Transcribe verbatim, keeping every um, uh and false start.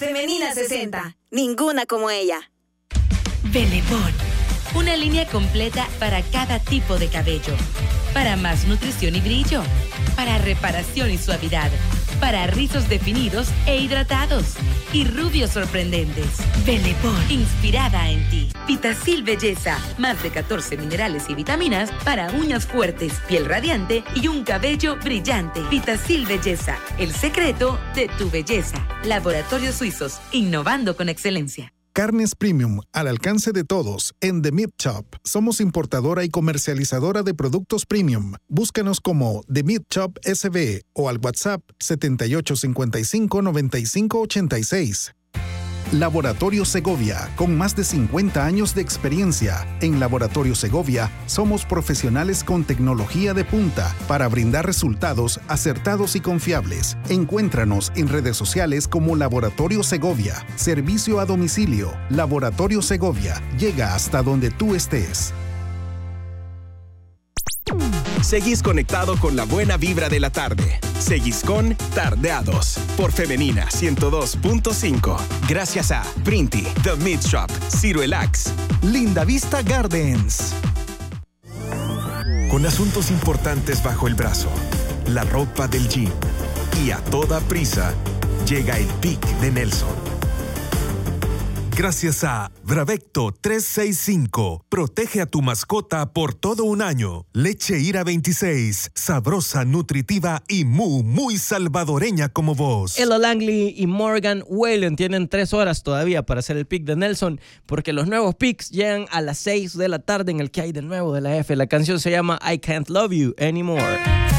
Femenina sesenta. Ninguna como ella. Belebón. Una línea completa para cada tipo de cabello. Para más nutrición y brillo. Para reparación y suavidad. Para rizos definidos e hidratados. Y rubios sorprendentes. Belebón. Inspirada en ti. Vitacil Belleza. Más de catorce minerales y vitaminas para uñas fuertes, piel radiante y un cabello brillante. Vitacil Belleza. El secreto de tu belleza. Laboratorios Suizos. Innovando con excelencia. Carnes Premium, al alcance de todos, en The Meat Shop. Somos importadora y comercializadora de productos premium. Búscanos como The Meat Shop S B o al WhatsApp setenta y ocho cincuenta y cinco noventa y cinco ochenta y seis. Laboratorio Segovia, con más de cincuenta años de experiencia. En Laboratorio Segovia, somos profesionales con tecnología de punta para brindar resultados acertados y confiables. Encuéntranos en redes sociales como Laboratorio Segovia. Servicio a domicilio. Laboratorio Segovia. Llega hasta donde tú estés. Seguís conectado con la buena vibra de la tarde. Seguís con Tardeados por Femenina ciento dos punto cinco. Gracias a Printy, The Meat Shop, Ciruelax, Linda Vista Gardens. Con asuntos importantes bajo el brazo, la ropa del gym y a toda prisa, llega el pic de Nelson. Gracias a Bravecto trescientos sesenta y cinco. Protege a tu mascota por todo un año. Leche Ira veintiséis. Sabrosa, nutritiva y muy, muy salvadoreña como vos. Ella Langley y Morgan Wallen tienen tres horas todavía para hacer el pick de Nelson, porque los nuevos picks llegan a las seis de la tarde en el que hay de nuevo de la F. La canción se llama I Can't Love You Anymore.